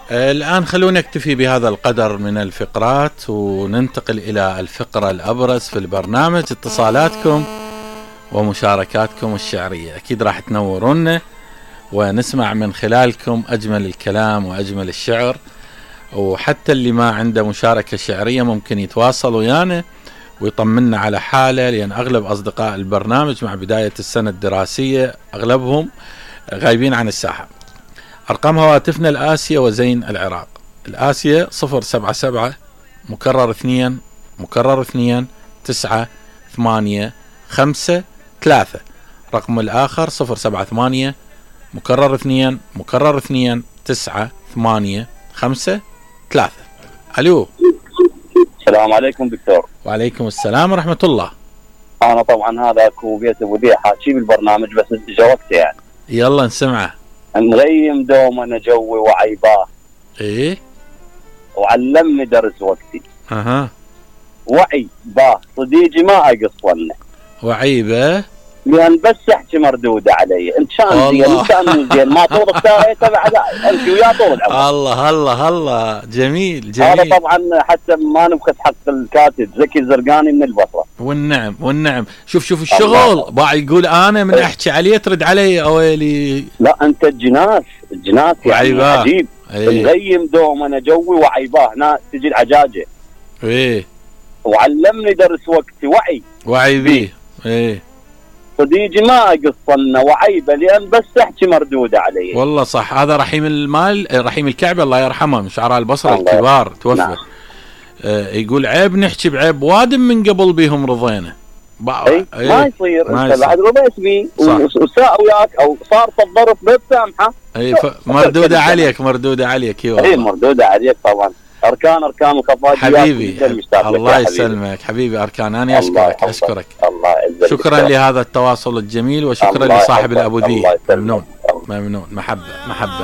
الآن خلونا نكتفي بهذا القدر من الفقرات وننتقل إلى الفقرة الأبرز في البرنامج، اتصالاتكم ومشاركاتكم الشعرية. أكيد راح تنورونا ونسمع من خلالكم أجمل الكلام وأجمل الشعر، وحتى اللي ما عنده مشاركة شعرية ممكن يتواصل ويانا ويطمنا على حاله، لأن أغلب أصدقاء البرنامج مع بداية السنة الدراسية أغلبهم غايبين عن الساحة. أرقام هواتفنا الآسية وزين العراق. الآسية 077 مكرر 2 مكرر 2 9 8 5 3. رقم الآخر 078 مكرر 2 مكرر 2 9 8 5 3. ألو. السلام عليكم دكتور. وعليكم السلام ورحمة الله. أنا طبعا هذا أكو بيت أبو ذي حاكي بالبرنامج بس جاوبته يعني. يلا نسمعه. نغيم دوم أنا جوي وعيباه. إيه. وعلمني درس وقتي. أها. وعي باه صديقي ما أقصلنا. وعيبه. لأن بس أحكي مردودة علي. إن شاء زين إن شاء زين ما طول الساعة تبع أمشي ويا طول العمر. الله الله الله جميل جميل. هذا طبعا حتى ما نبخس حق الكاتب زكي الزرقاني من البصرة. والنعم والنعم. شوف الشغل باع يقول أنا من أحكي عليه ترد علي أويلي. لا أنت الجناس يعني عجيب. نغيم دوم أنا جوي وعيباه هنا تجي العجاجة. إيه. وعلمني درس وقتي وعي بيه. إيه. صديقي ما أقصلنا وعيبه لأن بس أحكي مردودة علي. والله صح. هذا رحيم المال رحيم الكعبة الله يرحمه من شعراء البصرة الكبار توفى. نعم. يقول عيب نحكي بعيب وادم من قبل بيهم رضينا. ما يصير انت بعد رضيت بيه وساء وياك او صار في الظرف بتسامحه. اي مردودة عليك مردودة عليك. اي مردودة عليك طبعا. اركان وكفاءات حبيبي. الله يسلمك حبيبي اركان. انا اشكرك الله يعزك. شكرا لهذا التواصل الجميل وشكرا لصاحب الابو ذي. ممنون محبة